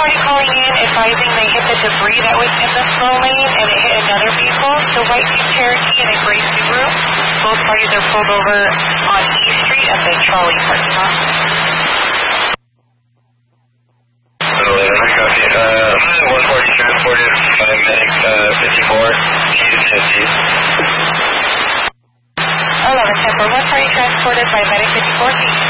party calling in advising they hit the debris that was in the slow lane and it hit another vehicle, the white Jeep Cherokee and a gray Subaru. Both parties are pulled over on E Street at the trolley parking lot. I copy. 140 transported by medic 54, keys 50. 11-10, one party transported by medic 54, keys